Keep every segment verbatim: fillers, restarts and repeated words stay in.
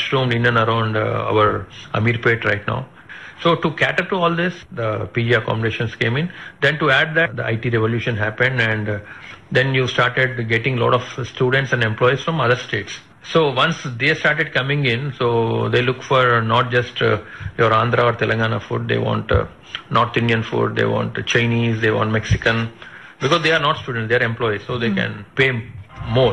mushroomed in and around uh, our Amirpet right now. So to cater to all this, the P G accommodations came in. Then to add that, the I T revolution happened, and uh, then you started getting a lot of students and employees from other states. So once they started coming in, so they look for not just uh, your Andhra or Telangana food, they want uh, North Indian food, they want Chinese, they want Mexican, because they are not students, they are employees, so they mm. can pay more.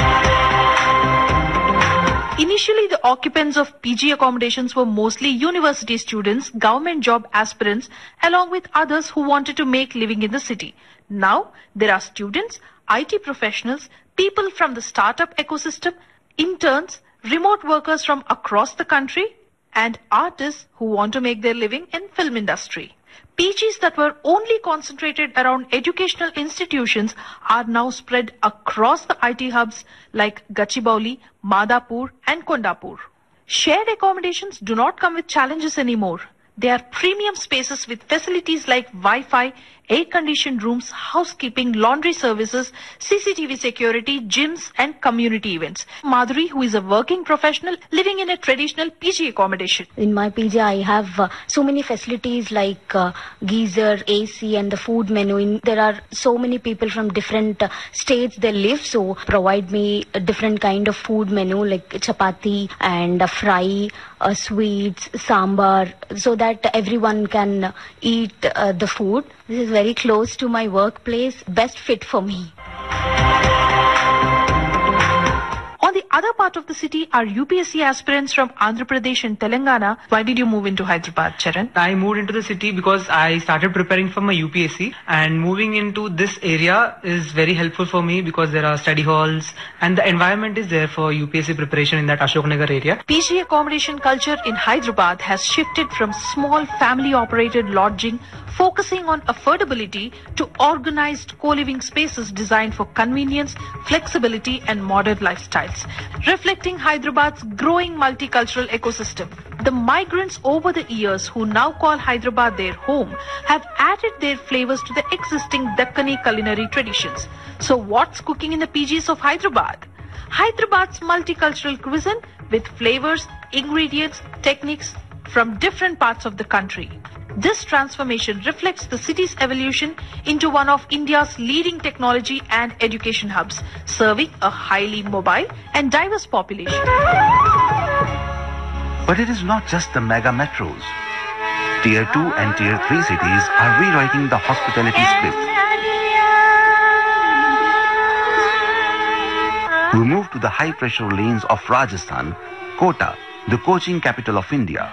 Initially, the occupants of P G accommodations were mostly university students, government job aspirants, along with others who wanted to make living in the city. Now, there are students, I T professionals, people from the startup ecosystem, interns, remote workers from across the country, and artists who want to make their living in film industry. P Gs that were only concentrated around educational institutions are now spread across the I T hubs like Gachibowli, Madhapur and Kondapur. Shared accommodations do not come with challenges anymore. They are premium spaces with facilities like Wi-Fi, air-conditioned rooms, housekeeping, laundry services, C C T V security, gyms and community events. Madhuri, who is a working professional living in a traditional P G accommodation. In my P G, I have uh, so many facilities like uh, geyser, A C and the food menu. In, there are so many people from different uh, states they live, so provide me a different kind of food menu like chapati and uh, fry, uh, sweets, sambar, so that everyone can uh, eat uh, the food. This is very close to my workplace, best fit for me. On the other part of the city are U P S C aspirants from Andhra Pradesh and Telangana. Why did you move into Hyderabad, Charan? I moved into the city because I started preparing for my U P S C, and moving into this area is very helpful for me because there are study halls and the environment is there for U P S C preparation in that Ashoknagar area. P G accommodation culture in Hyderabad has shifted from small family-operated lodging focusing on affordability to organized co-living spaces designed for convenience, flexibility and modern lifestyles, reflecting Hyderabad's growing multicultural ecosystem. The migrants over the years who now call Hyderabad their home have added their flavors to the existing Dakkani culinary traditions. So what's cooking in the P Gs of Hyderabad? Hyderabad's multicultural cuisine with flavors, ingredients, techniques from different parts of the country. This transformation reflects the city's evolution into one of India's leading technology and education hubs, serving a highly mobile and diverse population. But it is not just the mega metros. Tier two and Tier three cities are rewriting the hospitality script. We move to the high-pressure lanes of Rajasthan, Kota, the coaching capital of India.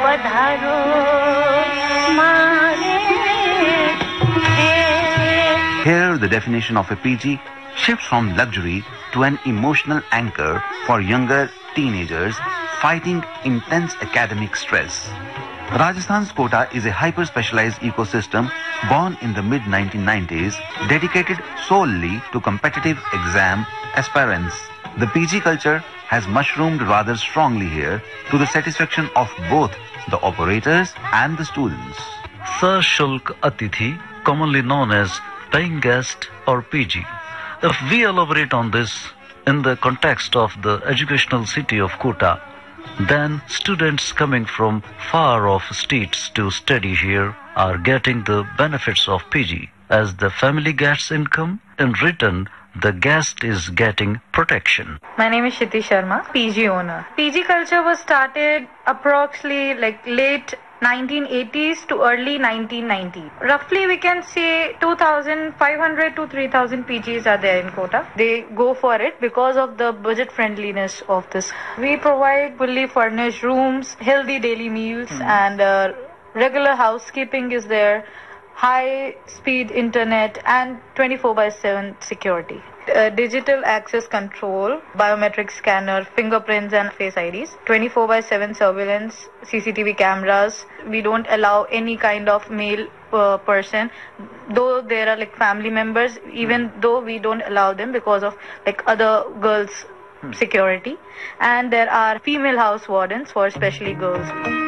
Here, the definition of a P G shifts from luxury to an emotional anchor for younger teenagers fighting intense academic stress. Rajasthan's Kota is a hyper-specialized ecosystem born in the mid nineteen nineties, dedicated solely to competitive exam aspirants. The P G culture has mushroomed rather strongly here to the satisfaction of both the operators and the students. Sashulk Atithi, commonly known as paying guest or P G. If we elaborate on this in the context of the educational city of Kota, then students coming from far off states to study here are getting the benefits of P G. As the family gets income, in return, the guest is getting protection. My name is Shiti Sharma, P G owner. P G culture was started approximately like late nineteen eighties to early nineteen nineties. Roughly we can say two thousand five hundred to three thousand P Gs are there in Kota. They go for it because of the budget friendliness of this. We provide fully furnished rooms, healthy daily meals mm. and uh, regular housekeeping is there, high speed internet and twenty-four by seven security. Uh, digital access control, biometric scanner, fingerprints and face I Ds, twenty-four by seven surveillance, C C T V cameras. We don't allow any kind of male uh, person, though there are like family members, even mm. though we don't allow them because of like other girls mm. security. And there are female house wardens for especially girls.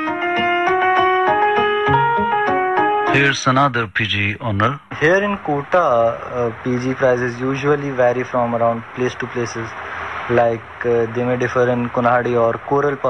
Here's another P G owner. Here in Kota, uh, P G prices usually vary from around place to places. Like uh, they may differ in Konahadi or Coral Park.